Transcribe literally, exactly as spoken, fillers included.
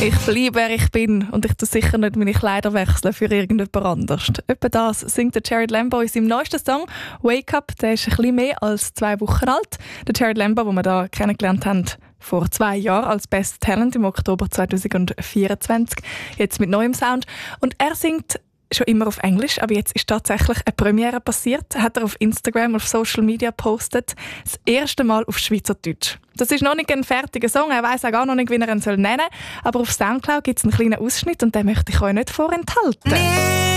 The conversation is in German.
Ich bleibe, wer ich bin und ich tue sicher nicht meine Kleider wechseln für irgendjemand anderes. Etwa das singt der Jared Lambo in seinem neuesten Song «Wake Up». Der ist ein bisschen mehr als zwei Wochen alt. Der Jared Lambo, den wir da kennengelernt haben, vor zwei Jahren als Best Talent im Oktober zwanzig vierundzwanzig, jetzt mit neuem Sound. Und er singt schon immer auf Englisch, aber jetzt ist tatsächlich eine Premiere passiert, hat er auf Instagram, auf Social Media gepostet, das erste Mal auf Schweizerdeutsch. Das ist noch nicht ein fertiger Song, er weiss auch gar noch nicht, wie er ihn nennen soll, aber auf Soundcloud gibt es einen kleinen Ausschnitt und den möchte ich euch nicht vorenthalten.